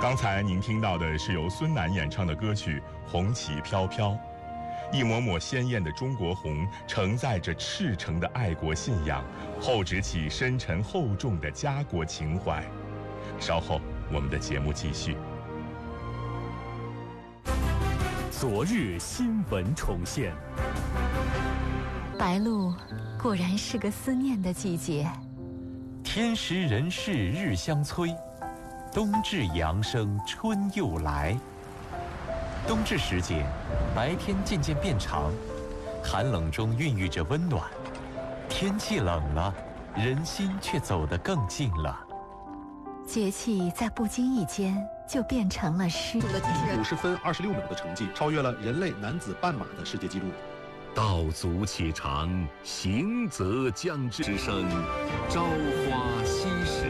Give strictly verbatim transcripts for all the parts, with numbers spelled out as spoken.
刚才您听到的是由孙楠演唱的歌曲《红旗飘飘》，一抹抹鲜艳的中国红，承载着赤诚的爱国信仰，厚植起深沉厚重的家国情怀。稍后我们的节目继续。 昨日新闻重现。 白露果然是个思念的季节。 天时人事日相催，冬至阳生春又来。冬至时节，白天渐渐变长，寒冷中孕育着温暖。天气冷了，人心却走得更近了。 节气在不经意间就变成了诗。 五十分二十六秒的成绩，超越了人类男子半马的世界纪录。 道阻且长，行则将至。之声，朝花夕拾。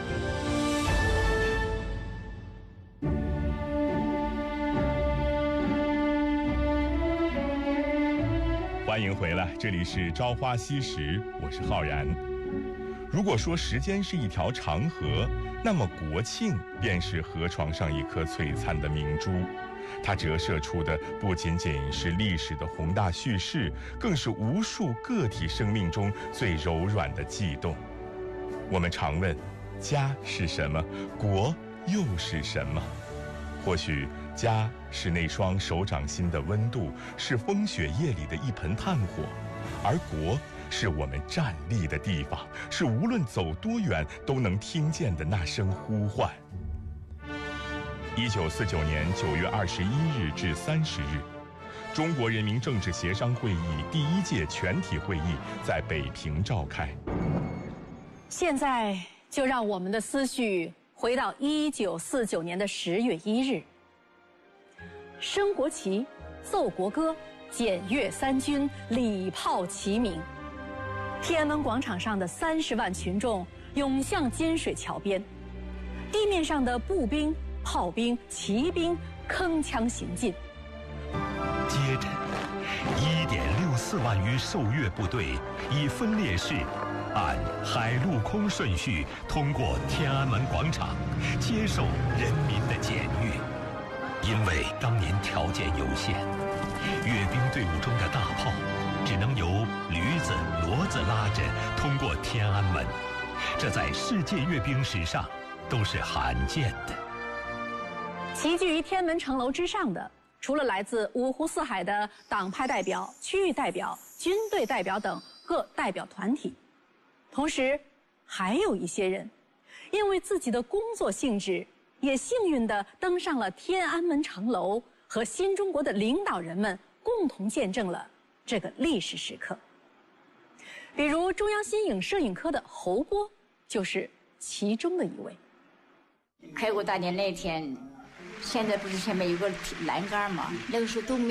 欢迎回来，这里是《朝花夕拾》，我是浩然。如果说时间是一条长河，那么国庆便是河床上一颗璀璨的明珠。它折射出的不仅仅是历史的宏大叙事，更是无数个体生命中最柔软的悸动。我们常问，家是什么？国又是什么？或许家是那双手掌心的温度，是风雪夜里的一盆炭火，而国是我们站立的地方，是无论走多远都能听见的那声呼唤。一九四九年九月二十一日至三十日，中国人民政治协商会议第一届全体会议在北平召开。 现在就让我们的思绪回到一九四九年的十月一日，升国旗，奏国歌，检阅三军，礼炮齐鸣。天安门广场上的三十万群众涌向金水桥边，地面上的步兵、炮兵、骑兵铿锵行进。 接着，一点六四万余受阅部队以分列式按海陆空顺序通过天安门广场，接受人民的检阅。因为当年条件有限，阅兵队伍中的大炮只能由驴子、骡子拉着通过天安门，这在世界阅兵史上都是罕见的。 齐聚于天安门城楼之上的，除了来自五湖四海的党派代表、区域代表、军队代表等各代表团体，同时还有一些人因为自己的工作性质，也幸运地登上了天安门城楼，和新中国的领导人们共同见证了这个历史时刻。比如中央新影摄影科的侯波就是其中的一位。 开国大典那天，现在不是前面有个栏杆吗？那个时候都没